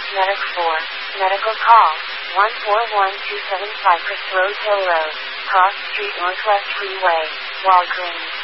Medic 4, medical call, 141275 Rose Hill Road, Cross Street Northwest Freeway, Walgreens.